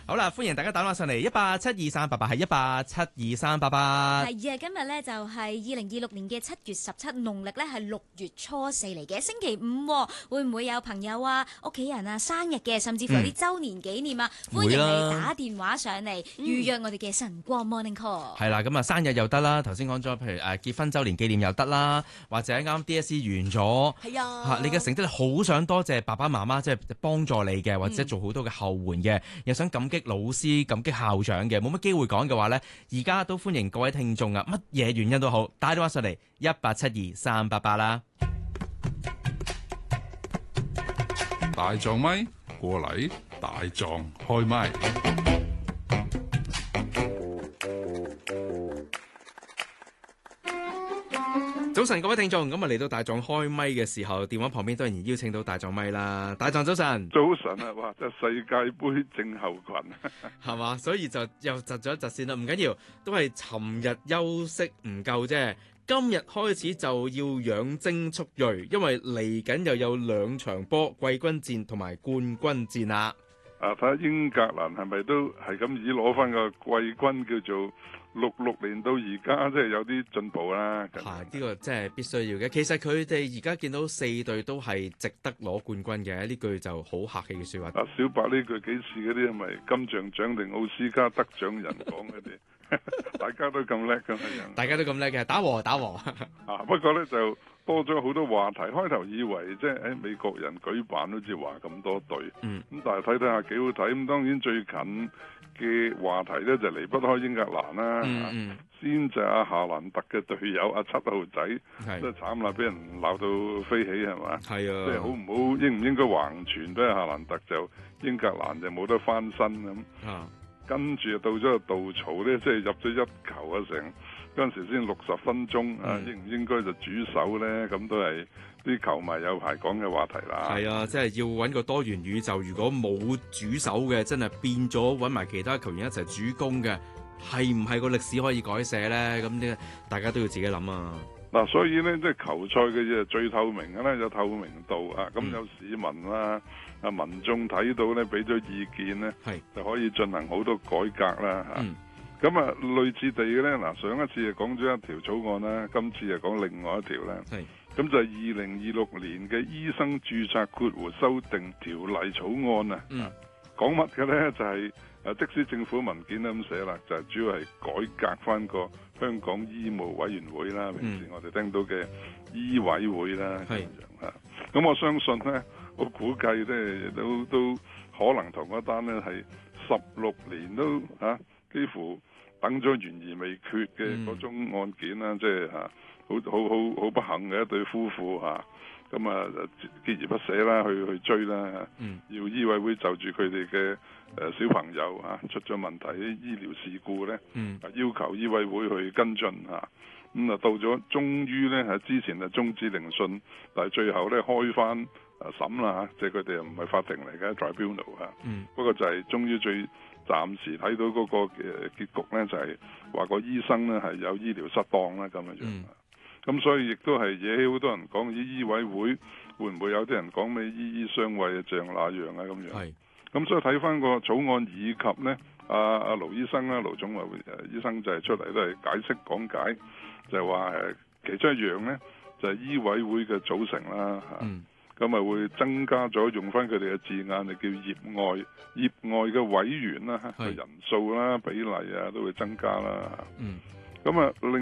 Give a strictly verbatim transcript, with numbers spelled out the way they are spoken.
好啦，歡迎大家打電話上嚟一八七二三八八，係一八七二三八八。 係啊，今日咧就係二零二六年嘅七月十七，農曆咧係六月初四嚟嘅星期五，會唔會有朋友啊、屋企人啊生日嘅，甚至乎有啲週年紀念啊？嗯、歡迎你打電話上嚟預約我哋嘅晨光 Morning Call。係啦，咁啊生日又得啦，頭先講咗，譬如誒結婚週年紀念又得啦，或者啱 D S E 完咗，係啊，嚇你嘅成績好想多謝爸爸媽媽，即係幫助你嘅，或者做好多嘅後援嘅，又想感激老師、感激校長嘅，冇乜機會講嘅話呢，而家都歡迎各位聽眾啊，乜嘢原因都好，打電話上嚟一八七二三八八啦。 大狀咪過嚟，大狀開咪。 早晨，各位聽眾，咁啊嚟到大狀開咪嘅時候，電話旁邊當然邀請到大狀咪啦。大狀早晨， 早晨啊，哇！即係世界盃症候群， 係嘛？所以就又窒咗一窒先啦。唔緊要，都係尋日休息唔夠啫。今日開始就要養精蓄銳，因為嚟緊又有兩場波，季軍戰同埋冠軍戰啦。 啊，睇下英格蘭係咪都係咁以攞翻個季軍，叫做六六年到而家，即係有啲進步啦。 係呢、呢個真係必須要嘅。其實佢哋而家見到四隊都係值得攞冠軍嘅，呢句就好客氣嘅説話。 啊，小白呢句幾時嗰啲係咪金像獎定奧斯卡得獎人講嗰啲？大家都咁叻㗎嘛， 大家都咁叻嘅，打和打和。 啊，不過咧就多咗好多話題。開頭以為即係誒美國人舉辦好似話咁多隊，咁、嗯、但係睇睇下幾好睇。咁當然最近嘅話題咧就離不開英格蘭啦。嗯嗯、先就阿夏蘭特嘅隊友阿七號仔，真係慘啦，俾人鬧到飛起係嘛？係啊，即係好唔好應唔應該橫傳俾阿夏蘭特，就英格蘭就冇得翻身咁。啊跟住到咗個稻草咧，即係入咗一球啊！成嗰陣時先六十分鐘啊，應唔應該就主手咧？咁都係啲球迷有排講嘅話題啦。係啊，即係要揾個多元宇宙。如果冇主手嘅，真係變咗揾埋其他球員一齊主攻嘅，係唔係個歷史可以改寫咧？咁呢，大家都要自己諗啊！嗱，所以咧，即係球賽嘅嘢最透明嘅咧，有透明度啊！咁有市民啦、啊民眾睇到咧，俾咗意見咧，就可以進行好多改革啦嚇。咁啊，類似地嘅咧，嗱上一次就講咗一條草案啦，今次就講另外一條啦。咁就係二零二六年嘅醫生註冊括弧修訂條例草案啊。嗯。講乜嘅咧？就係、是、誒，即使政府文件都咁寫啦，就係、是、主要係改革翻個香港醫務委員會啦。平時我哋聽到嘅醫委會啦，咁樣嚇。咁我相信咧，我估計咧都都可能同一單咧係十六年都嚇、啊，幾乎等咗懸而未決嘅嗰種案件啦，即係嚇，好好好好不幸嘅一對夫婦嚇。咁啊，結而不捨啦，去去追啦，嗯、要醫委會就住佢哋嘅誒小朋友啊出咗問題啲醫療事故咧，嗯、要求醫委會去跟進嚇。咁啊到咗終於咧係之前啊終止聆訊，但係最後咧開翻啊審啦嚇，即係佢哋又唔係法庭嚟嘅 tribunal 嚇。嗯、不過就係終於最暫時睇到嗰個誒結局咧，就係話個醫生咧係有醫療失當啦咁樣樣。嗯咁所以亦都係惹起好多人講，啲醫委會會唔會有啲人講咩醫醫相衛啊，像那樣啊咁樣。係。咁所以睇翻個草案以及呢，阿阿盧醫生啦，盧寵茂誒醫生就係出嚟都係解釋講解，就係話誒其中一樣呢，就係、是、醫委會嘅組成啦嚇。嗯。咁啊會增加咗用翻佢哋嘅字眼，就叫業外業外嘅委員啦，人數啦、比例啊都會增加啦。嗯。咁啊另